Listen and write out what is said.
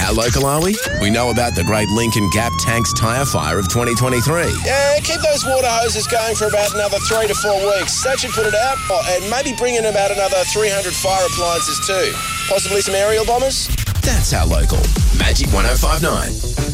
How local are we? We know about the Great Lincoln Gap Tanks tyre fire of 2023. Yeah, keep those water hoses going for about another 3 to 4 weeks. That should put it out, and maybe bring in about another 300 fire appliances too. Possibly some aerial bombers? That's How Local. Magic 105.9.